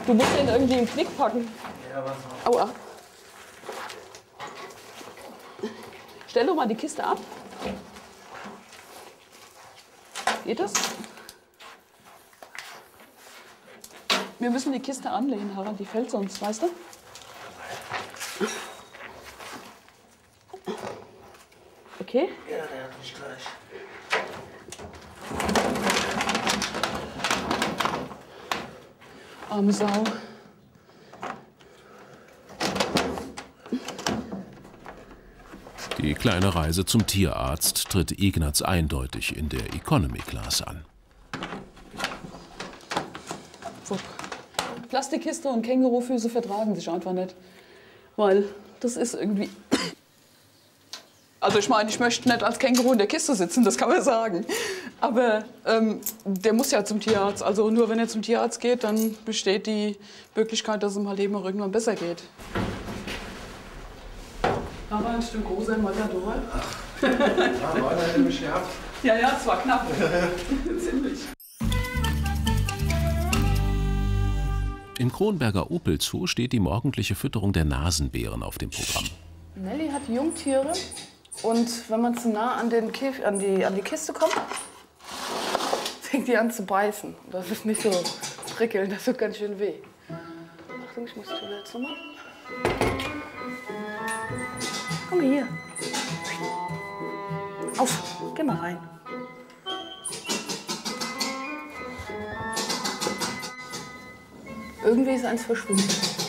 Du musst den irgendwie im Knick packen. Ja, was? Aua. Stell doch mal die Kiste ab. Geht das? Wir müssen die Kiste anlehnen, Harald. Die fällt sonst, weißt du? Okay? Ja, der hat mich gleich. Arme Sau. Die kleine Reise zum Tierarzt tritt Ignaz eindeutig in der Economy Class an. Plastikkiste und Kängurufüße vertragen sich einfach nicht. Weil das ist irgendwie... Also ich meine, ich möchte nicht als Känguru in der Kiste sitzen, das kann man sagen. Aber der muss ja zum Tierarzt. Also nur wenn er zum Tierarzt geht, dann besteht die Möglichkeit, dass es ihm halt eben auch irgendwann besser geht. Aber ein Stück großer Matador. Ja, Leute, hätte mich gehabt. Ja, es war knapp. Ziemlich. Im Kronberger Opel Zoo steht die morgendliche Fütterung der Nasenbären auf dem Programm. Nelly hat Jungtiere und wenn man zu nah an die Kiste kommt, fängt die an zu beißen. Das ist nicht so prickelnd, das tut ganz schön weh. Achtung, ich muss die Tür jetzt nochmal. Komm hier. Auf, geh mal rein. Irgendwie ist eins verschwunden.